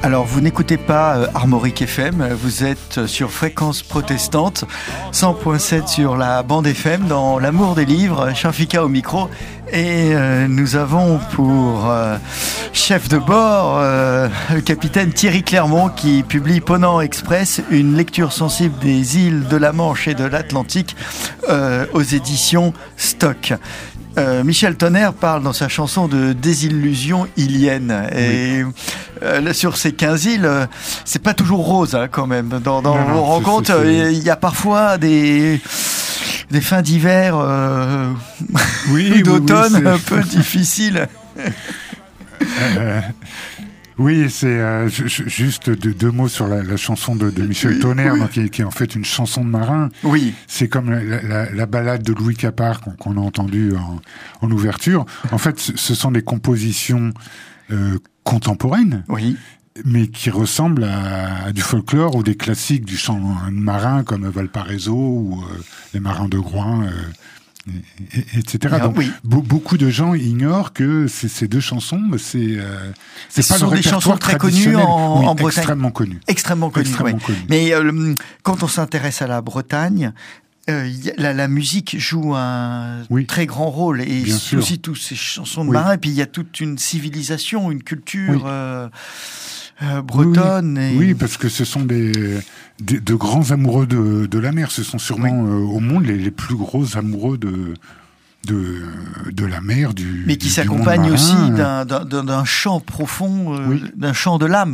Alors, vous n'écoutez pas Armorique FM, vous êtes sur Fréquence Protestante, 100.7 sur la bande FM, dans l'amour des livres, Chanfika au micro. Et nous avons pour chef de bord le capitaine Thierry Clermont qui publie Ponant Express, une lecture sensible des îles de la Manche et de l'Atlantique aux éditions Stock. Michel Tonnerre parle dans sa chanson de désillusion ilienne. Et sur ces 15 îles, c'est pas toujours rose quand même. Dans vos rencontres, il y a parfois des fins d'hiver d'automne un peu difficiles. Oui, c'est juste deux mots sur la chanson de Michel Tonnerre, donc, qui est en fait une chanson de marin. Oui. C'est comme la ballade de Louis Capard qu'on a entendue en ouverture. En fait, ce sont des compositions contemporaines. Oui. Mais qui ressemblent à du folklore ou des classiques du chant marin comme Valparaiso ou les marins de Groing, etc. Donc, beaucoup de gens ignorent que ces deux chansons, c'est pas sont des chansons très connues en Bretagne. Extrêmement connues. Mais quand on s'intéresse à la Bretagne, la musique joue un très grand rôle, et aussi toutes ces chansons de marins. Et puis il y a toute une civilisation, une culture bretonne. Oui, parce que ce sont de grands amoureux de la mer. Ce sont sûrement au monde les plus gros amoureux de la mer, mais qui s'accompagne aussi d'un chant profond, d'un chant de l'âme.